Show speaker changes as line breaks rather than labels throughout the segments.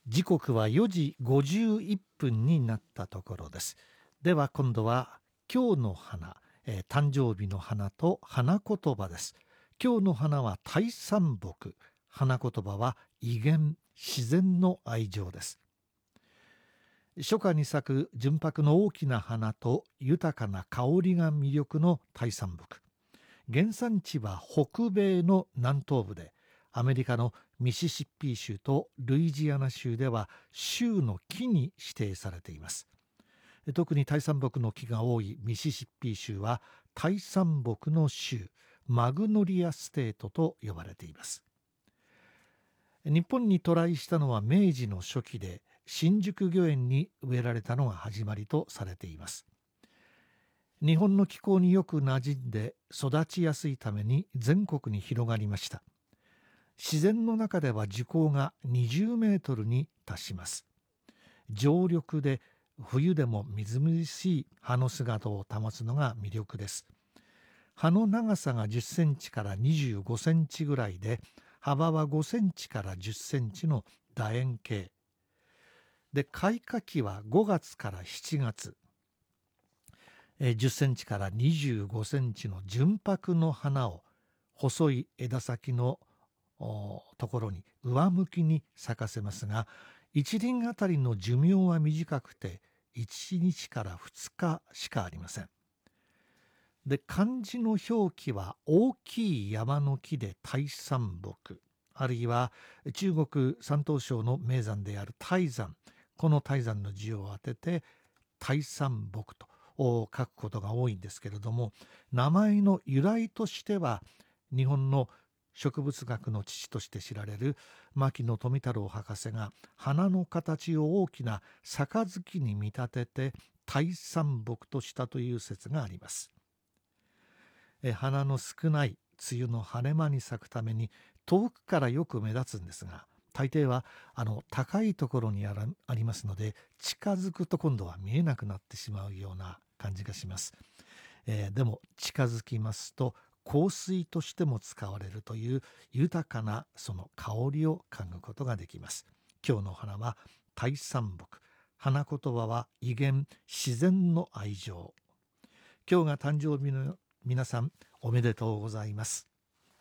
時刻は4時51分になったところです。では今度は今日の花、誕生日の花と花言葉です。今日の花は大山木、花言葉は威厳、自然の愛情です。初夏に咲く純白の大きな花と豊かな香りが魅力の大山木。原産地は北米の南東部で、アメリカのミシシッピ州とルイジアナ州では州の木に指定されています。特に大山木の木が多いミシシッピ州は大山木の州、マグノリアステートと呼ばれています。日本に渡来したのは明治の初期で、新宿御苑に植えられたのが始まりとされています。日本の気候によく馴染んで育ちやすいために全国に広がりました。自然の中では樹高が20メートルに達します。常緑で冬でもみずみずしい葉の姿を保つのが魅力です。葉の長さが10センチから25センチぐらいで、幅は5センチから10センチの楕円形で、開花期は5月から7月、10センチから25センチの純白の花を細い枝先のところに上向きに咲かせますが、一輪あたりの寿命は短くて1日から2日しかありません。で、漢字の表記は大きい山の木で大山木、あるいは中国山東省の名山である泰山、この泰山の字を当てて大山木と書くことが多いんですけれども、名前の由来としては日本の植物学の父として知られる牧野富太郎博士が花の形を大きな杯に見立てて大山木としたという説があります。花の少ない梅雨の晴れ間に咲くために遠くからよく目立つんですが、大抵は高いところにありますので、近づくと今度は見えなくなってしまうような感じがします。でも近づきますと香水としても使われるという豊かなその香りを嗅ぐことができます。今日の花は大山木、花言葉は威厳、自然の愛情。今日が誕生日の皆さん、おめでとうございます。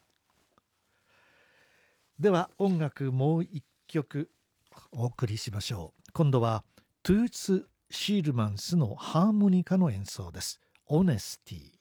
では音楽もう一曲お送りしましょう。今度はトゥーツ・シールマンスのハーモニカの演奏です。オネスティ。